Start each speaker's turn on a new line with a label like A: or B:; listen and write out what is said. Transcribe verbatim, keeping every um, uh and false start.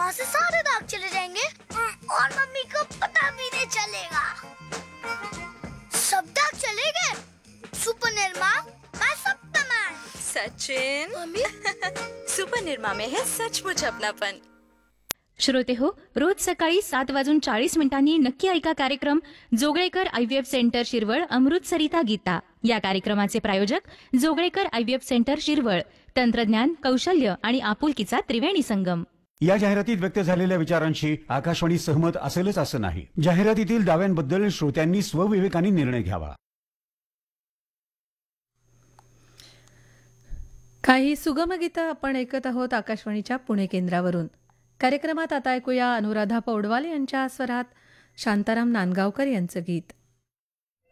A: यहाँ से सारे दाग चले जाएंगे और मम्मी को पता भी नहीं चलेगा। सब दाग चले गए। सुपर निर्मा मैं Superman.
B: Sachin
A: mummy
B: super Nirma में है सचमुच अपनापन।
C: श्रोते हो, रोज सकाळी सात वाजून चाळीस मिनिटांनी नक्की ऐका कार्यक्रम जोगळेकर आयव्हीएफ सेंटर शिरवळ अमृतसरिता गीता. या कार्यक्रमाचे प्रायोजक जोगळेकर आयव्हीएफ सेंटर शिरवळ. तंत्रज्ञान, कौशल्य आणि आपुलकीचा त्रिवेणी संगम.
D: या जाहिरातीत व्यक्त झालेल्या विचारांशी आकाशवाणी सहमत असेलच असं नाही. जाहिरातीतील दाव्यांबद्दल श्रोत्यांनी स्वविवेकाने निर्णय घ्यावा.
E: काही सुगम गीतं आपण ऐकत आहोत आकाशवाणीच्या पुणे केंद्रावरून. कार्यक्रमात आता ऐकूया अनुराधा पौडवाल यांच्या स्वरात शांताराम नांदगावकर यांचं गीत.